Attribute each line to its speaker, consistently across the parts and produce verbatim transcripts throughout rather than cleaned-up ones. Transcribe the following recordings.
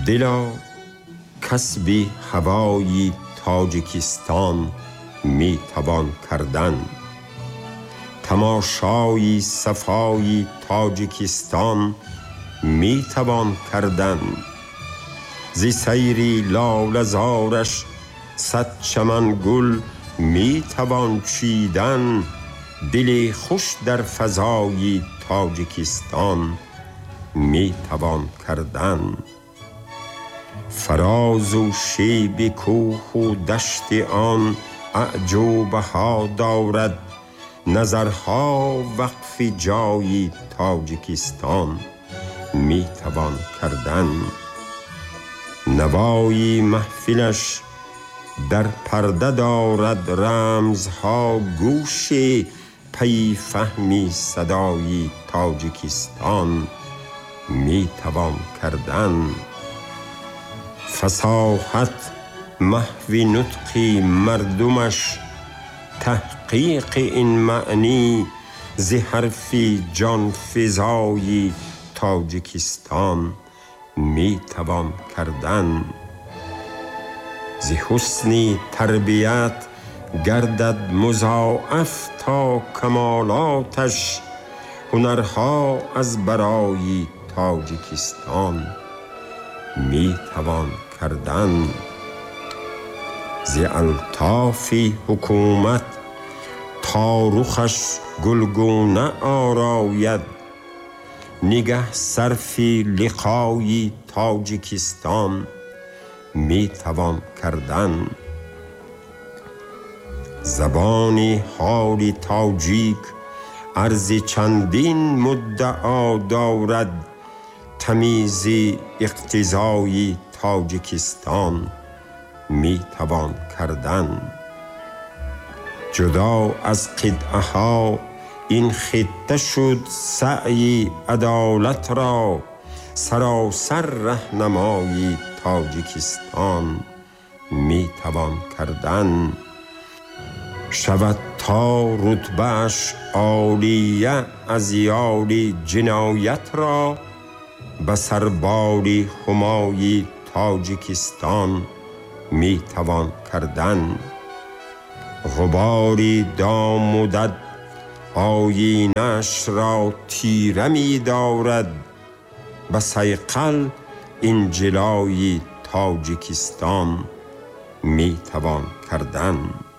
Speaker 1: دلا کسب هوای تاجیکستان می توان کردن. تماشای صفای تاجیکستان می توان کردن. زی سیری لاله‌زارش صد چمن گل می توان چیدن. دل خوش در فضای تاجیکستان می توان کردن. فراز و شیب کوه و دشت آن اعجوبها دارد. نظرها وقف جای تاجیکستان می توان کردن. نوای محفلش در پرده دارد رمزها گوش. پی فهمی صدای تاجیکستان می توان کردن. فصاحت محو نطق مردمش تحقیق این معنی. ز حرف جان فزای تاجیکستان می توان کردن. ز حسن تربیت گردد مضاعف تا کمالاتش. هنرها از برای تاجیکستان می توان کردن. ز الطاف حکومت تا رخش گلگونه آراید. نگه صرف لقای تاجیکستان می توان کردن. زبان حال تاجیک عرض چندین مدعا دارد. تمیز اقتضای تاجیکستان می توان کردن. جدا از قطعه ها این خطه شد سعی عدالت را. سراسر رهنمای تاجیکستان می توان کردن. شود تا رتبه‌اش عالیه از یاری جنایت را. به سرباری همای تاجیکستان می توان کردن. غباری دام و دد آیینش را تیره می دارد. به صیقل این جلای تاجیکستان می توان کردن.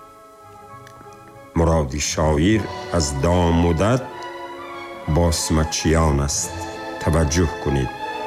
Speaker 1: مراد شاعر از دام و دد باسمچیان است. توجه کنید.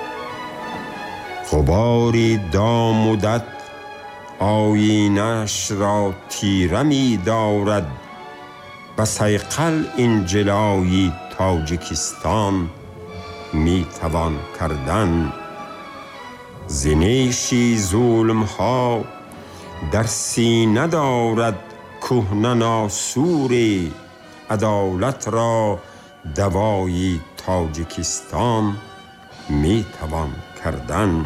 Speaker 1: غباری دام و دد آیینش را تیره می دارد. به صیقل این جلای تاجیکستان می توان کردن. ز نیشی ظلم ها در سینه دارد کهنه ناسوری. عدالت را دوای تاجیکستان می توان کردن.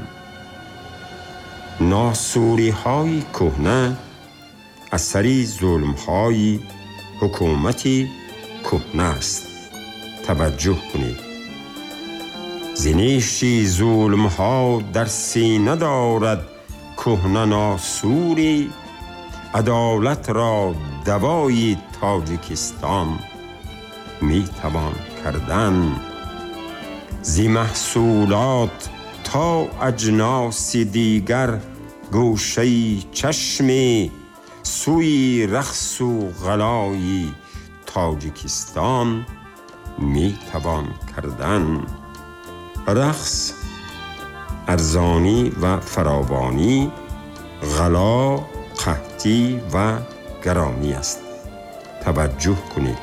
Speaker 1: ناسوری های کهنه اثری ظلم های حکومتی کهنه است. توجه کنید. ز نیشی ظلم ها در سینه دارد کهنه ناسوری. عدالت را دوای تاجیکستان می توان کردن. ز محصولات تا اجناس دیگر گوشه چشمی. سوی رقص و غنای تاجیکستان می توان کردن. رقص ارزانی و فراوانی، غلا قحطی و گرانی است. توجه کنید.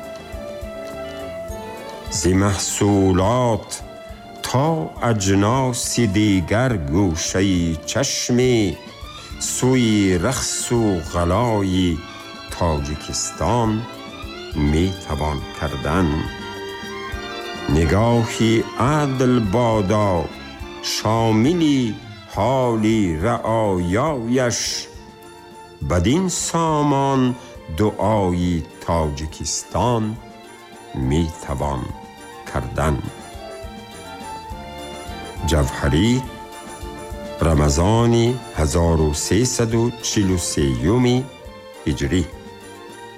Speaker 1: ز محصولات تا اجناس دیگر گوشه چشمی. سوی رقص و غلای تاجیکستان می توان کردن. نگاهی عدل بادا شاملی حالی رعایایش. بدین سامان دعای تاجیکستان می توان کردن. جوهری رمضان هزار و سیصد و چهل و سه هجری.